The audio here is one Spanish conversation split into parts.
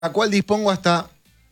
la cual dispongo hasta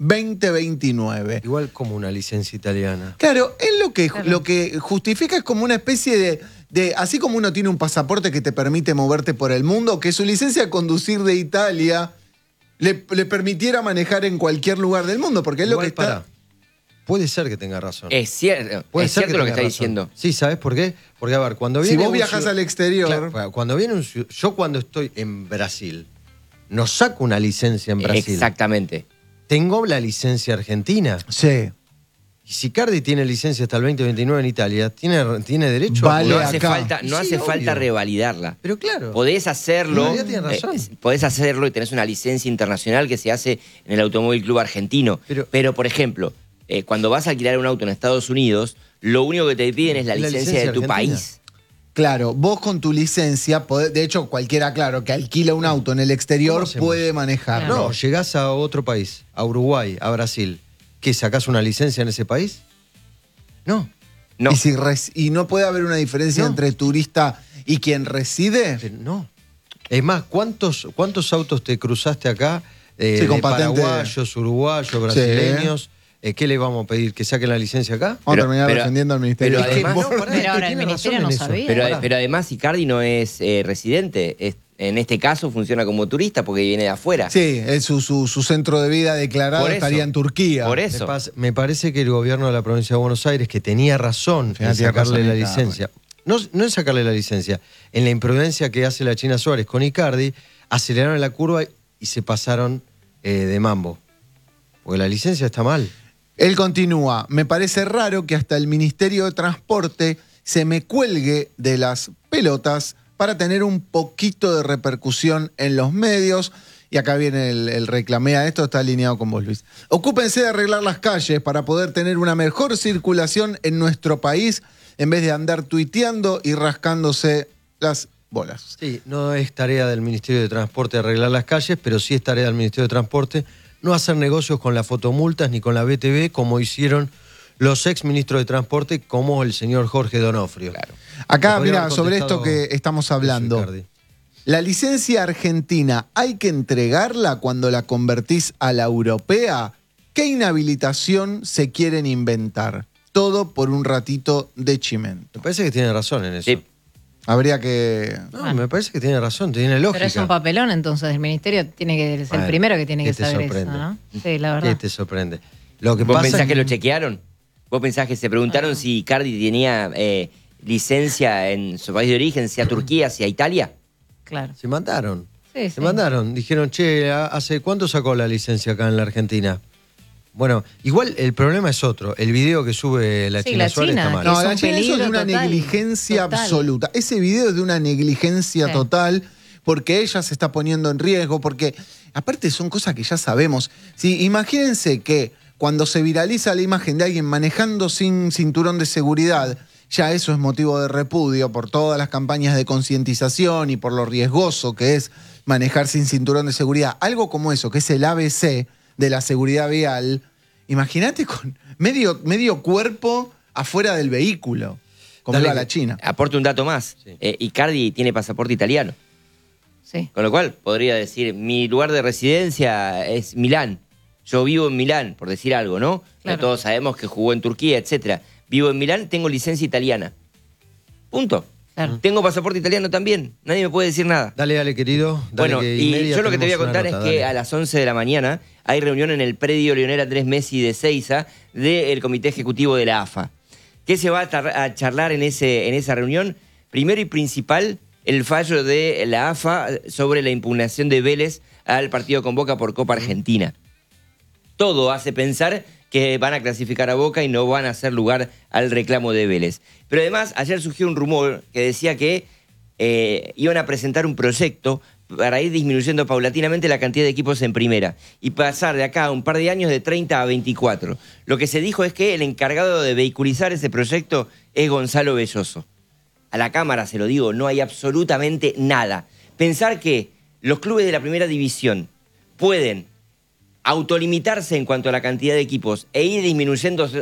2029. Igual como una licencia italiana. Claro, él lo que justifica es como una especie de así como uno tiene un pasaporte que te permite moverte por el mundo, que su licencia de conducir de Italia le permitiera manejar en cualquier lugar del mundo, porque es Igual, lo que está... Puede ser que tenga razón. Es cierto, es cierto lo que está diciendo. Sí, ¿sabes por qué? Porque, a ver, cuando viene... Si vos viajas al exterior... Claro, cuando viene yo cuando estoy en Brasil, no saco una licencia en Brasil. Exactamente. Tengo la licencia argentina. Sí. Y si Cardi tiene licencia hasta el 2029 en Italia, tiene derecho Vale, No a... hace acá. falta, no Sí, hace falta obvio. revalidarla. Pero claro. Podés hacerlo. En realidad tiene razón. Podés hacerlo y tenés una licencia internacional que se hace en el Automóvil Club Argentino. Pero por ejemplo, cuando vas a alquilar un auto en Estados Unidos, lo único que te piden es la licencia de tu argentina. país. Claro, vos con tu licencia, de hecho cualquiera, claro, que alquila un auto en el exterior puede manejar. No, llegás a otro país, a Uruguay, a Brasil. ¿Qué, sacás una licencia en ese país? No. No. ¿Y no puede haber una diferencia entre turista y quien reside? No. Es más, ¿cuántos autos te cruzaste acá? Sí, con de patente. paraguayos, uruguayos, brasileños. ¿Qué le vamos a pedir? ¿Que saquen la licencia acá? Vamos a terminar defendiendo al Ministerio. Pero además, Pero ahora el ministerio no sabía. Pero además Icardi no es residente. En este caso funciona como turista porque viene de afuera. Sí, su centro de vida declarado Por eso. estaría en Turquía. Por eso. Me parece que el gobierno de la provincia de Buenos Aires, que tenía razón en sacarle la licencia, no en sacarle la licencia, en la imprudencia que hace la China Suárez con Icardi, aceleraron la curva y se pasaron de mambo. Porque la licencia está mal. Él continúa, me parece raro que hasta el Ministerio de Transporte se me cuelgue de las pelotas para tener un poquito de repercusión en los medios. Y acá viene el reclamea, esto está alineado con vos, Luis. Ocúpense de arreglar las calles para poder tener una mejor circulación en nuestro país en vez de andar tuiteando y rascándose las bolas. Sí, no es tarea del Ministerio de Transporte arreglar las calles, pero sí es tarea del Ministerio de Transporte no hacer negocios con las fotomultas ni con la BTV como hicieron los ex ministros de Transporte como el señor Jorge Donofrio. Claro. Acá, mira, sobre esto que estamos hablando. La licencia argentina, ¿hay que entregarla cuando la convertís a la europea? ¿Qué inhabilitación se quieren inventar? Todo por un ratito de chimento. Me parece que tiene razón en eso. Sí. Habría que... No, me parece que tiene razón, tiene lógica. Pero es un papelón, entonces el ministerio tiene que ser el primero que tiene que saber eso, ¿no? Sí, la verdad. ¿Qué te sorprende? Lo que ¿Vos pasa pensás es que lo chequearon? ¿Vos pensás que se preguntaron si Icardi tenía licencia en su país de origen, sea Turquía, sea Italia? Claro. Se mandaron. Sí, Se mandaron. Dijeron, che, ¿hace cuánto sacó la licencia acá en la Argentina? Bueno, igual el problema es otro. El video que sube la China Suárez está mal. No, la China eso es de una negligencia absoluta. Ese video es de una negligencia total porque ella se está poniendo en riesgo, porque aparte son cosas que ya sabemos. Sí, imagínense que cuando se viraliza la imagen de alguien manejando sin cinturón de seguridad, ya eso es motivo de repudio por todas las campañas de concientización y por lo riesgoso que es manejar sin cinturón de seguridad. Algo como eso, que es el ABC de la seguridad vial, imagínate con medio cuerpo afuera del vehículo, como iba la China. Aporte un dato más. Sí. Icardi tiene pasaporte italiano. Sí. Con lo cual podría decir, mi lugar de residencia es Milán. Yo vivo en Milán, por decir algo, ¿no? Claro. Todos sabemos que jugó en Turquía, etcétera. Vivo en Milán, tengo licencia italiana. Punto. Claro. Tengo pasaporte italiano también. Nadie me puede decir nada. Dale, querido. Dale, Bueno, y yo lo que te voy a contar es que a las 11 de la mañana hay reunión en el predio Leonel Andrés Messi de Seiza del Comité Ejecutivo de la AFA. ¿Qué se va a charlar en esa reunión? Primero y principal, el fallo de la AFA sobre la impugnación de Vélez al partido con Boca por Copa Argentina. Todo hace pensar que van a clasificar a Boca y no van a hacer lugar al reclamo de Vélez. Pero además, ayer surgió un rumor que decía que iban a presentar un proyecto para ir disminuyendo paulatinamente la cantidad de equipos en primera y pasar de acá a un par de años de 30 a 24. Lo que se dijo es que el encargado de vehiculizar ese proyecto es Gonzalo Belloso. A la Cámara, se lo digo, no hay absolutamente nada. Pensar que los clubes de la primera división pueden autolimitarse en cuanto a la cantidad de equipos e ir disminuyéndose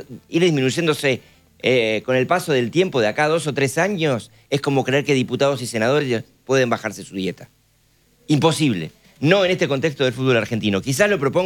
con el paso del tiempo de acá a 2 o 3 años es como creer que diputados y senadores pueden bajarse su dieta. Imposible. no en este contexto del fútbol argentino. Quizás lo proponga